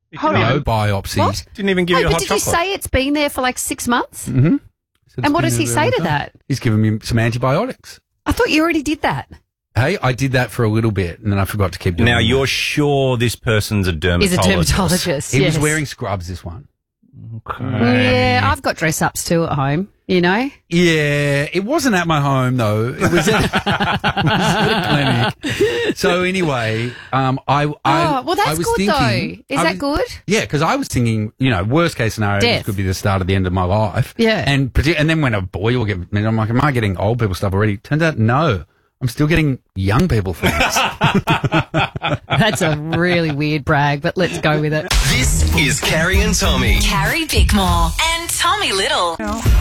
Hold No on. biopsies. What? Didn't even give Hey, you a but hot did chocolate. you say it's been there for like 6 months? Mm-hmm. And what does he say to that? He's given me some antibiotics. I thought you already did that. Hey, I did that for a little bit, and then I forgot to keep doing it. Now, you're sure this person's a dermatologist? He's a dermatologist. He yes. was wearing scrubs, this one. Yeah, I've got dress ups too at home, you know? Yeah, it wasn't at my home, though. It was at, it was at a clinic. So anyway, well, I that's was good, thinking, though. Is that good? Yeah, because I was thinking, worst case scenario, Death. this could be the start of the end of my life. Yeah. And then when a boy will get, I'm like, am I getting old people stuff already? Turns out, no. I'm still getting young people things. That's a really weird brag, but let's go with it. This is Carrie and Tommy. Carrie Bickmore and Tommy Little.